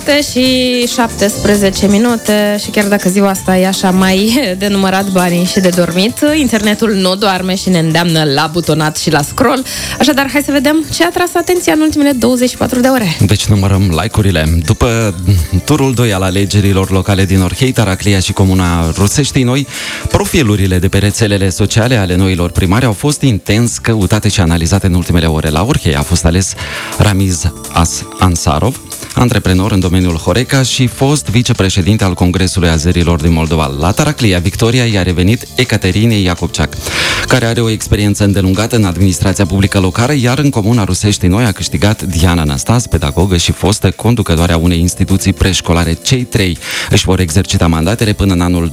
7:17 și chiar dacă ziua asta e așa mai de numărat banii și de dormit, internetul nu doarme și ne îndeamnă la butonat și la scroll. Așadar, hai să vedem ce a tras atenția în ultimele 24 de ore. Deci numărăm like-urile. După turul 2 al alegerilor locale din Orhei, Taraclia și Comuna Ruseștii Noi, profilurile de pe rețelele sociale ale noilor primari au fost intens căutate și analizate în ultimele ore. La Orhei a fost ales Ramiz Ansarov, antreprenor în domeniul Horeca și fost vicepreședinte al Congresului Azerilor din Moldova. La Taraclia, victoria i-a revenit Ecaterinei Iacobceac, care are o experiență îndelungată în administrația publică locală, iar în Comuna Ruseștii Noi a câștigat Diana Anastas, pedagogă și fostă conducătoare a unei instituții preșcolare. Cei trei își vor exercita mandatele până în anul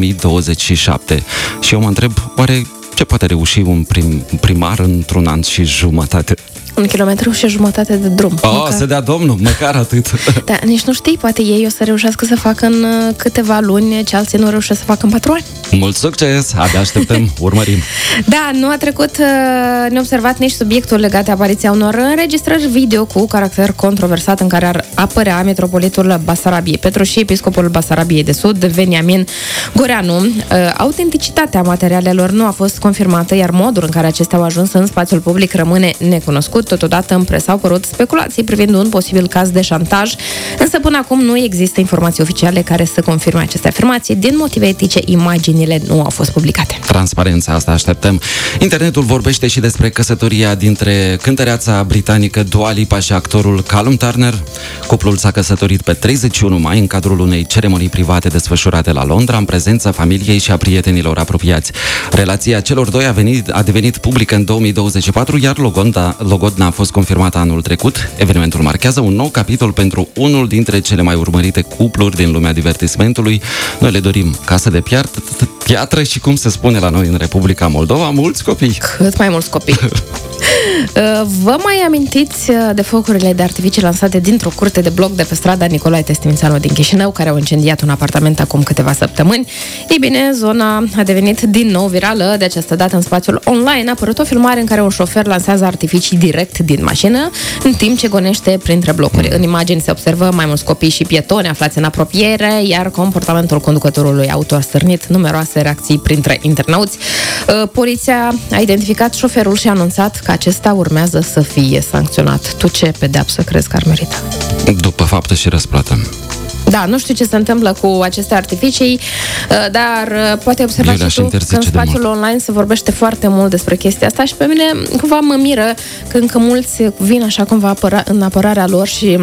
2027. Și eu mă întreb, oare ce poate reuși un primar într-un an și jumătate? 1,5 km de drum. Să dea Domnul, măcar atât. Da, nici nu știi, poate ei o să reușească să facă în câteva luni ce alții nu reușesc să facă în 4 ani. Mult succes! Abia așteptăm, urmărim. Da, nu a trecut neobservat nici subiectul legat de apariția unor înregistrări video cu caracter controversat în care ar apărea metropolitul Basarabiei Petru și episcopul Basarabiei de Sud, Veniamin Goreanu. Autenticitatea materialelor nu a fost confirmată, iar modul în care acestea au ajuns în spațiul public rămâne necunoscut. Totodată în presă au apărut speculații privind un posibil caz de șantaj, însă până acum nu există informații oficiale care să confirme aceste afirmații. Din motive etice, imaginile nu au fost publicate. Transparența asta așteptăm. Internetul vorbește și despre căsătoria dintre cântăreața britanică Dua Lipa și actorul Callum Turner. Cuplul s-a căsătorit pe 31 mai în cadrul unei ceremonii private desfășurate la Londra, în prezența familiei și a prietenilor apropiați. Relația celor doi a devenit publică în 2024, iar logodna a fost confirmată anul trecut. Evenimentul marchează un nou capitol pentru unul dintre cele mai urmărite cupluri din lumea divertismentului. Noi le dorim casă de piatră și, cum se spune la noi în Republica Moldova, mulți copii. Cât mai mulți copii. Vă mai amintiți de focurile de artificii lansate dintr-o curte de bloc de pe strada Nicolae Testimițanu din Chișinău, care au incendiat un apartament acum câteva săptămâni? Ei bine, zona a devenit din nou virală. De această dată în spațiul online a apărut o filmare în care un șofer lansează artificii direct din mașină, în timp ce gonește printre blocuri. În imagini se observă mai mulți copii și pietoni aflați în apropiere, iar comportamentul conducătorului auto a stârnit numeroase reacții printre internauți. Poliția a identificat șoferul și a anunțat că acesta urmează să fie sancționat. Tu ce pedeapsă crezi că ar merita? După faptă și răsplată. Da, nu știu ce se întâmplă cu aceste artificii, dar poate observa și tu că în spațiul online se vorbește foarte mult despre chestia asta și pe mine cumva mă miră că încă mulți vin așa cumva în apărarea lor și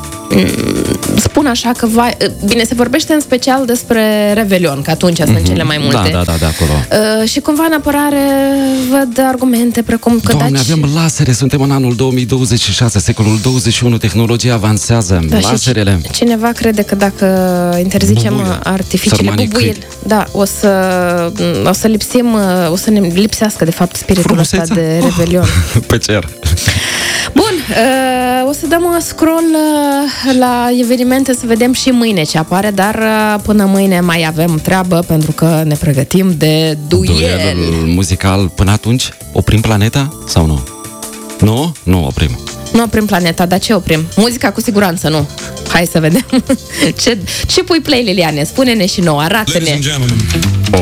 spun așa că bine, se vorbește în special despre Revelion, că atunci sunt cele mai multe. Da, de acolo. Și cumva în apărare văd argumente precum că Doamne, avem lasere, suntem în anul 2026, secolul 21, tehnologia avansează, laserele. Cineva crede că dacă interzicem artificiile bubuie, da, o să lipsim, o să ne lipsească de fapt spiritul ăsta de Revelion. Pe cer. Bun, o să dăm scroll la evenimente să vedem și mâine ce apare, dar până mâine mai avem treabă pentru că ne pregătim de duel muzical. Până atunci, oprim planeta sau nu? Nu? Nu oprim. Nu oprim planeta, dar ce oprim? Muzica cu siguranță nu. Hai să vedem. Ce pui play, Liliane? Spune-ne și nouă, arată-ne.